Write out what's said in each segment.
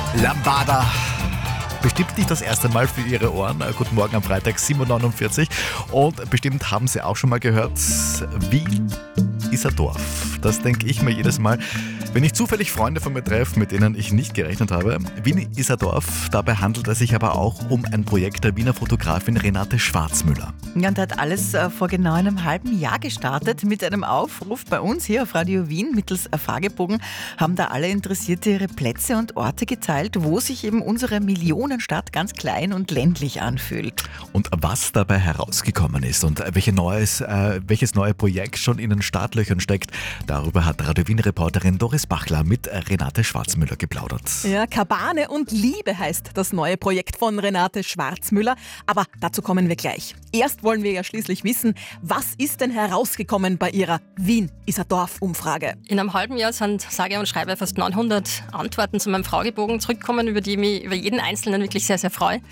Lambada. Bestimmt nicht das erste Mal für Ihre Ohren. Guten Morgen am Freitag, 7.49 Uhr. Und bestimmt haben Sie auch schon mal gehört, Wien ist ein Dorf. Das denke ich mir jedes Mal, wenn ich zufällig Freunde von mir treffe, mit denen ich nicht gerechnet habe. Wien ist ein Dorf. Dabei handelt es sich aber auch um ein Projekt der Wiener Fotografin Renate Schwarzmüller. Ja, und hat alles vor genau einem halben Jahr gestartet mit einem Aufruf bei uns hier auf Radio Wien. Mittels Fragebogen haben da alle Interessierte ihre Plätze und Orte geteilt, wo sich eben unsere Millionenstadt ganz klein und ländlich anfühlt. Und was dabei herausgekommen ist und welches neue Projekt schon in den Startlöchern steckt, darüber hat Radio Wien-Reporterin Doris Bachler mit Renate Schwarzmüller geplaudert. Ja, Kabane und Liebe heißt das neue Projekt von Renate Schwarzmüller. Aber dazu kommen wir gleich. Erst wollen wir ja schließlich wissen, was ist denn herausgekommen bei ihrer Wien ist ein Dorf-Umfrage? In einem halben Jahr sind sage und schreibe fast 900 Antworten zu meinem Fragebogen zurückgekommen, über die ich mich über jeden Einzelnen wirklich sehr, sehr freue.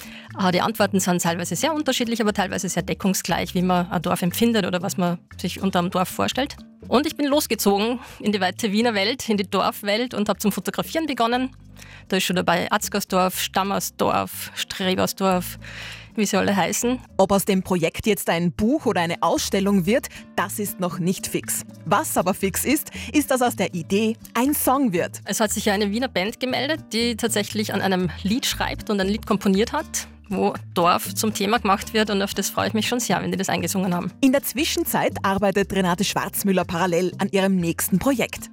Die Antworten sind teilweise sehr unterschiedlich, aber teilweise sehr deckungsgleich, wie man ein Dorf empfindet oder was man sich unter einem Dorf vorstellt. Und ich bin losgezogen in die weite Wiener Welt, in die Dorfwelt und habe zum Fotografieren begonnen. Da ist schon dabei Atzgersdorf, Stammersdorf, Strebersdorf, wie sie alle heißen. Ob aus dem Projekt jetzt ein Buch oder eine Ausstellung wird, das ist noch nicht fix. Was aber fix ist, dass aus der Idee ein Song wird. Es hat sich ja eine Wiener Band gemeldet, die tatsächlich an einem Lied schreibt und ein Lied komponiert hat, wo Dorf zum Thema gemacht wird, und auf das freue ich mich schon sehr, wenn die das eingesungen haben. In der Zwischenzeit arbeitet Renate Schwarzmüller parallel an ihrem nächsten Projekt.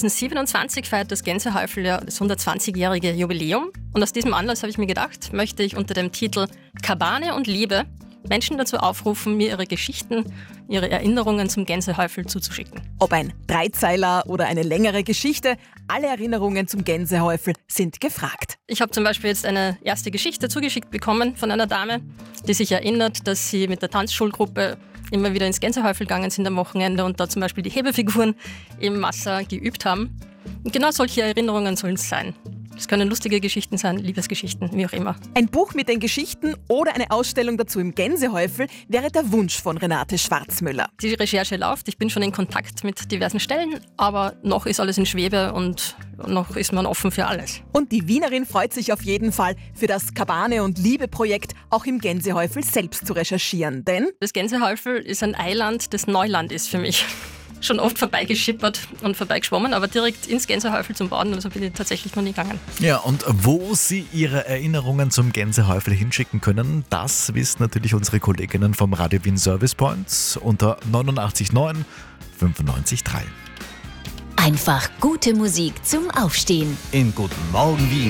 2027 feiert das Gänsehäufel ja das 120-jährige Jubiläum, und aus diesem Anlass habe ich mir gedacht, möchte ich unter dem Titel Kabane und Liebe Menschen dazu aufrufen, mir ihre Geschichten, ihre Erinnerungen zum Gänsehäufel zuzuschicken. Ob ein Dreizeiler oder eine längere Geschichte, alle Erinnerungen zum Gänsehäufel sind gefragt. Ich habe zum Beispiel jetzt eine erste Geschichte zugeschickt bekommen von einer Dame, die sich erinnert, dass sie mit der Tanzschulgruppe immer wieder ins Gänsehäufel gegangen sind am Wochenende und da zum Beispiel die Hebefiguren im Wasser geübt haben. Und genau solche Erinnerungen sollen es sein. Es können lustige Geschichten sein, Liebesgeschichten, wie auch immer. Ein Buch mit den Geschichten oder eine Ausstellung dazu im Gänsehäufel wäre der Wunsch von Renate Schwarzmüller. Die Recherche läuft, ich bin schon in Kontakt mit diversen Stellen, aber noch ist alles in Schwebe und noch ist man offen für alles. Und die Wienerin freut sich auf jeden Fall, für das Kabane- und Liebe-Projekt auch im Gänsehäufel selbst zu recherchieren, denn das Gänsehäufel ist ein Eiland, das Neuland ist für mich. Schon oft vorbeigeschippert und vorbeigeschwommen, aber direkt ins Gänsehäufel zum Baden, also bin ich tatsächlich noch nie gegangen. Ja, und wo Sie Ihre Erinnerungen zum Gänsehäufel hinschicken können, das wissen natürlich unsere Kolleginnen vom Radio Wien Service Points unter 89.9 95.3. Einfach gute Musik zum Aufstehen. In Guten Morgen Wien.